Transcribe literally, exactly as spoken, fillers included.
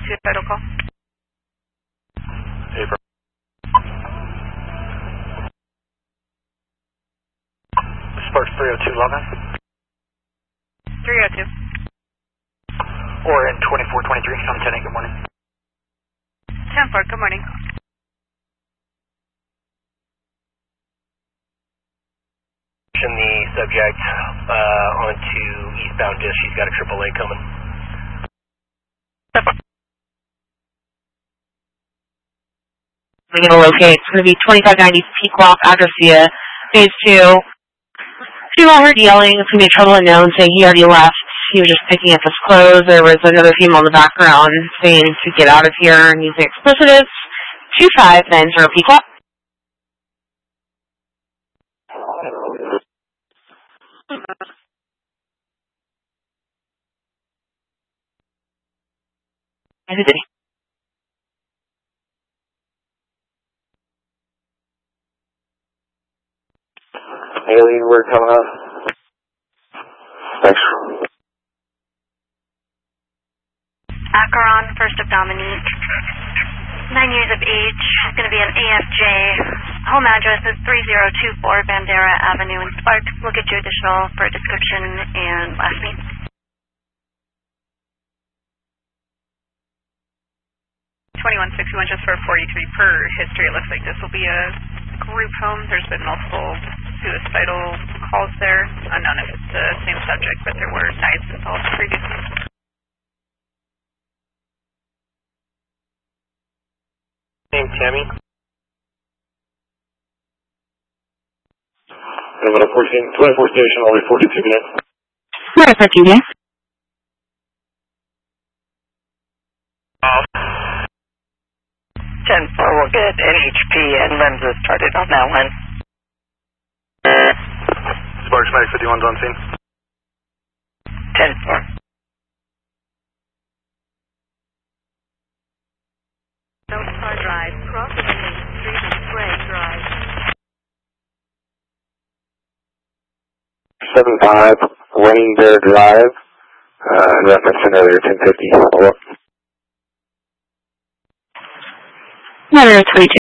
two title call. Hey, bro. Sparks three oh two eleven. three oh two. Or in twenty-four twenty-three, I'm ten eight, good morning. ten four, good morning. The subject uh, onto eastbound dish. She's got a triple A coming. We're going to locate. It's going to be twenty-five ninety Pequot, Agracia, phase two. Female heard yelling. It's going to be a trouble unknown saying he already left. He was just picking up his clothes. There was another female in the background saying to get out of here and using explicitives. two five nine zero Pequot. Everybody. Alien, we're coming up. Thanks. Acheron, first of Dominique. Nine years of age. Going to be an A F J. Home address is three oh two four Bandera Avenue in Sparks. We'll get you additional for a description and last name. twenty-one sixty-one just for forty-three per history. It looks like this will be a group home. There's been multiple suicidal calls there. Unknown if it's the same subject, but there were knives involved previously. Name Tammy. Number fourteen, twenty-four station, only forty-two minutes. Where for two days? ten four, we'll get N H P and lenses started on that one. Sparks Medic fifty-one's on scene. ten four. Northstar Drive, cross the main street of Spray Drive. seven five, Rain Bear Drive, uh, in reference to earlier ten fifty. Follow up. Number twenty-two.